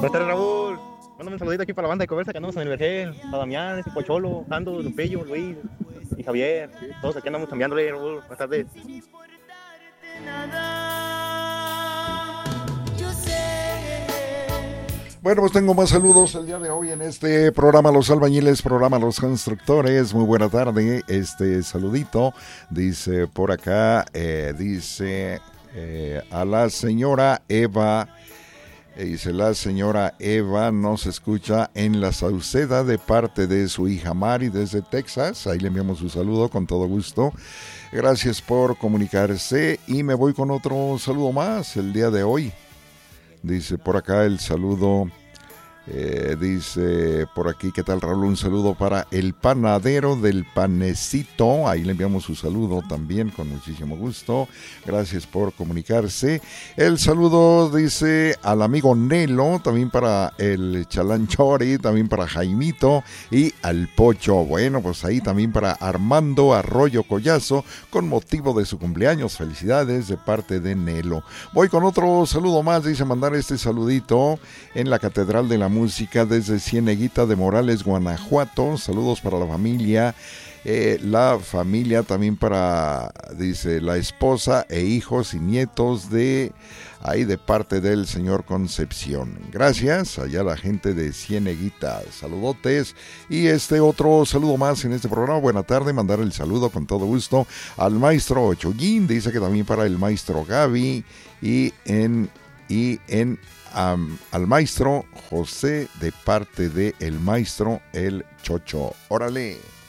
Buenas tardes, Raúl. Mándame un saludito aquí para la banda de Coversa que andamos en el Vergel, para Damián, ese Pocholo, Ando, Lupillo, Luis y Javier. Todos aquí andamos cambiándole, Raúl. Buenas tardes. Bueno, pues tengo más saludos el día de hoy en este programa Los Albañiles, programa Los Constructores. Muy buena tarde. Saludito dice por acá, a la señora Eva. Dice la señora Eva nos escucha en La Sauceda de parte de su hija Mari desde Texas. Ahí le enviamos un saludo con todo gusto. Gracias por comunicarse y me voy con otro saludo más el día de hoy. Dice por acá el saludo, dice por aquí, ¿qué tal, Raúl? Un saludo para el panadero del Panecito. Ahí le enviamos su saludo también con muchísimo gusto. Gracias por comunicarse. El saludo dice al amigo Nelo, también para el Chalanchori, también para Jaimito y al Pocho. Bueno, pues ahí también para Armando Arroyo Collazo con motivo de su cumpleaños. Felicidades de parte de Nelo. Voy con otro saludo más, dice mandar este saludito en la Catedral de la Música desde Cieneguita de Morales, Guanajuato. Saludos para la familia también para, dice, la esposa e hijos y nietos de ahí de parte del señor Concepción. Gracias, allá la gente de Cieneguita. Saludotes. Y otro saludo más en este programa. Buena tarde, mandar el saludo con todo gusto al maestro Choguín. Dice que también para el maestro Gaby al maestro José de parte de el maestro El Chocho. Órale.